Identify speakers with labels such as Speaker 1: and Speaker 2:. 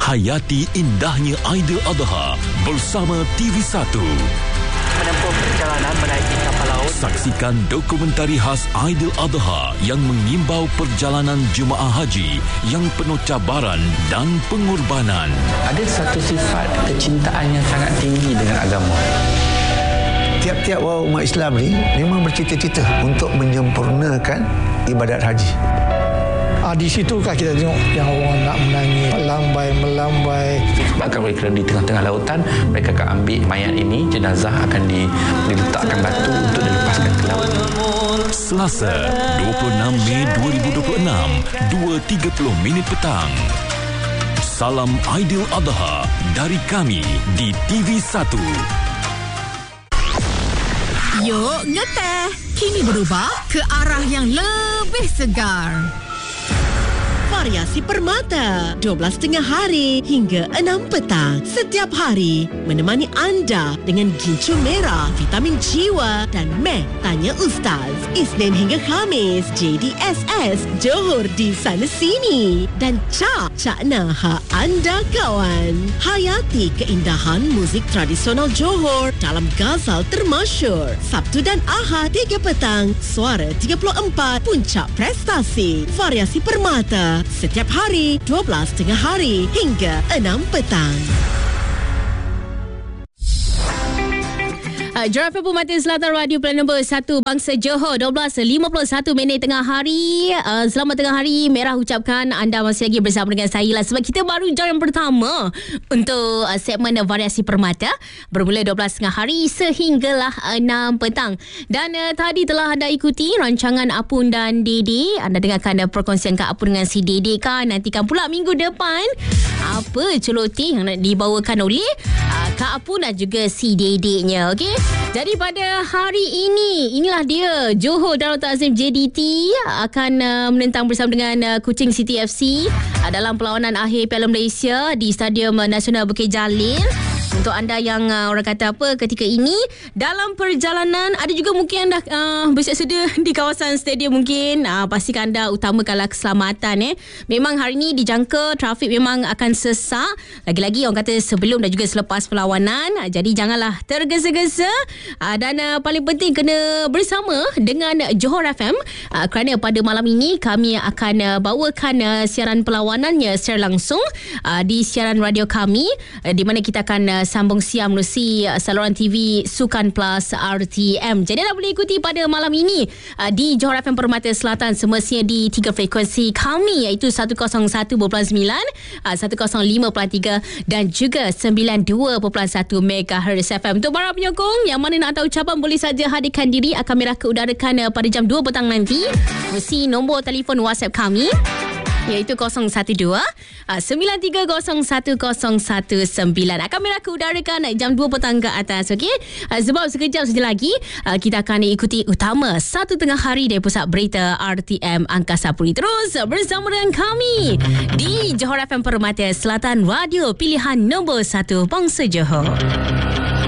Speaker 1: Hayati indahnya Aidiladha bersama TV1.
Speaker 2: Menempuh perjalanan menaiki kapal laut.
Speaker 1: Saksikan dokumentari khas Aidiladha yang mengimbau perjalanan jemaah haji yang penuh cabaran dan pengorbanan.
Speaker 3: Ada satu sifat kecintaan yang sangat tinggi dengan agama.
Speaker 4: Tiap-tiap umat Islam ni memang bercita-cita untuk menyempurnakan ibadat haji.
Speaker 5: Di situkah kita tengok yang orang nak menangis, melambai.
Speaker 3: Sebabkan mereka di tengah-tengah lautan, mereka akan ambil mayat ini, jenazah akan diletakkan batu untuk dilepaskan ke laut.
Speaker 1: Selasa, 26 Mei 2026, 2.30 petang. Salam Aidiladha dari kami di TV1.
Speaker 6: Yuk ngeteh, kini berubah ke arah yang lebih segar. Variasi Permata 12.30 hari hingga 6 petang setiap hari menemani anda dengan gincu merah, vitamin jiwa dan meh tanya Ustaz. Isnin hingga Khamis JDSS Johor di sana sini dan Cak Naha anda kawan. Hayati keindahan muzik tradisional Johor dalam Ghazal termasyur. Sabtu dan Ahad 3 petang Suara 34 Puncak Prestasi. Variasi Permata setiap hari 12.30 hari hingga 6 petang.
Speaker 7: Johor FM Permata Selatan Radio Plan nombor 1 Bangsa Johor 12.51 minit tengah hari. Selamat tengah hari. Merah ucapkan anda masih lagi bersama dengan saya lah, sebab kita baru jam yang pertama untuk segmen Variasi Permata bermula 12.30 hari sehinggalah 6 petang. Dan tadi telah anda ikuti rancangan Apun dan Dede. Anda dengarkan perkongsian Kak Apun dengan si Dede kan. Nantikan pula minggu depan apa celoteh yang nak dibawakan oleh Kak Apun dan juga si Dede-nya. Okey. Jadi pada hari ini, inilah dia Johor Darul Ta'zim JDT akan menentang bersama dengan Kuching City FC dalam perlawanan akhir Piala Malaysia di Stadium Nasional Bukit Jalil. Untuk anda yang orang kata apa ketika ini dalam perjalanan, ada juga mungkin anda bersiap sedia di kawasan stadium mungkin, pastikan anda utamakanlah keselamatan. Memang hari ini dijangka trafik memang akan sesak, lagi-lagi orang kata sebelum dan juga selepas perlawanan. Jadi janganlah tergesa-gesa dan paling penting kena bersama dengan Johor FM kerana pada malam ini kami akan bawakan siaran perlawanannya secara langsung di siaran radio kami, di mana kita akan sambung siang melalui saluran TV Sukan Plus RTM. Jadi anda boleh ikuti pada malam ini di Johor FM Permata Selatan semestinya di 3 frekuensi kami, iaitu 101.9, 105.3 dan juga 92.1 MHz FM. Untuk para penyokong yang mana nak tahu ucapan, boleh saja hadirkan diri, akan kami udarakan pada jam 2 petang nanti melalui nombor telefon WhatsApp kami, iaitu 012-9301-1019. Akan mereka udarakan jam 2 petang ke atas. Okey, sebab sekejap saja lagi kita akan ikuti utama 1 tengah hari dari Pusat Berita RTM Angkasa Puri. Terus bersama dengan kami di Johor FM Permata Selatan, radio pilihan nombor 1 Bangsa Johor.